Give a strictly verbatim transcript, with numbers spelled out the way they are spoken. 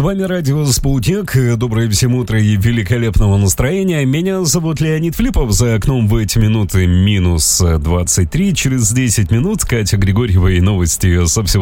вами радио «Спутник». Доброе всем утро и великолепного настроения. Меня зовут Леонид Флипов. За окном в эти минуты минус двадцать три. Через десять минут Катя Григорьева и новости со всего